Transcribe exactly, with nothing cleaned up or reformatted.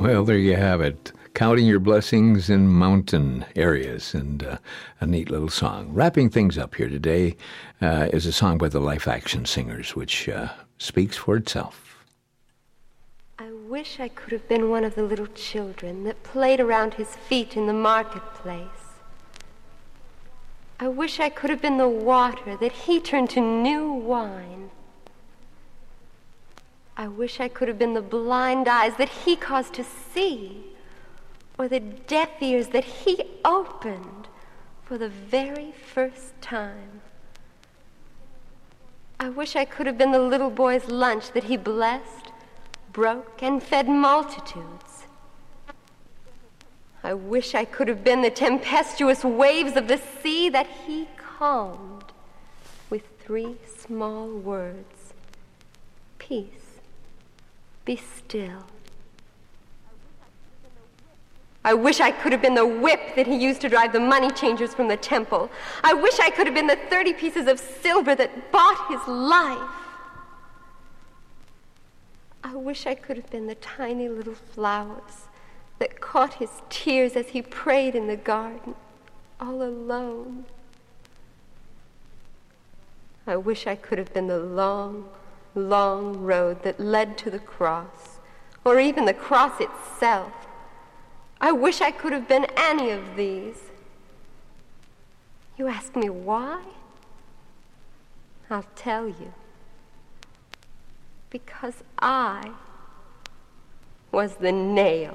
Well, there you have it. Counting your blessings in mountain areas, and uh, a neat little song. Wrapping things up here today uh, is a song by the Life Action Singers, which uh, speaks for itself. I wish I could have been one of the little children that played around his feet in the marketplace. I wish I could have been the water that he turned to new wine. I wish I could have been the blind eyes that he caused to see, or the deaf ears that he opened for the very first time. I wish I could have been the little boy's lunch that he blessed, broke, and fed multitudes. I wish I could have been the tempestuous waves of the sea that he calmed with three small words: peace, be still. I wish I could have been the whip that he used to drive the money changers from the temple. I wish I could have been the thirty pieces of silver that bought his life. I wish I could have been the tiny little flowers that caught his tears as he prayed in the garden, all alone. I wish I could have been the long, long road that led to the cross, or even the cross itself. I wish I could have been any of these. You ask me why? I'll tell you. Because I was the nail.